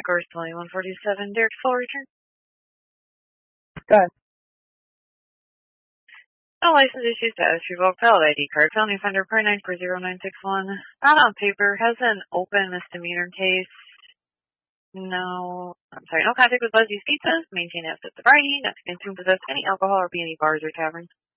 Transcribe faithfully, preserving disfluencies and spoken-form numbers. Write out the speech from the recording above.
Course twenty-one forty-seven, Derek full return. Go ahead. No license issue status revoked. Valid I D card. Felony offender per nine four zero nine six one. Not on paper. Has an open misdemeanor case. No, I'm sorry. No contact with Leslie's Pizza. Maintain asset sobriety. Not to consume, possess any alcohol or be any bars or taverns.